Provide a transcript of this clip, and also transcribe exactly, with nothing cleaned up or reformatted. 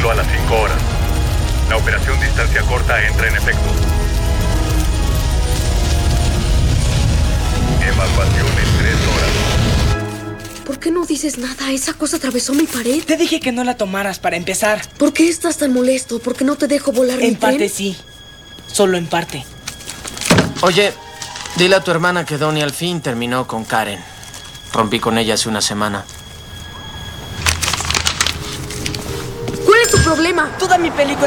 vuelo a las cinco horas. La operación distancia corta entra en efecto. Evacuación en tres horas. ¿Por qué no dices nada? Esa cosa atravesó mi pared. Te dije que no la tomaras para empezar. ¿Por qué estás tan molesto? ¿Por qué no te dejo volar mi En parte tren? sí. Solo en parte. Oye, dile a tu hermana que Donnie al fin terminó con Karen. Rompí con ella hace una semana. ¿Cuál es tu problema? Toda mi película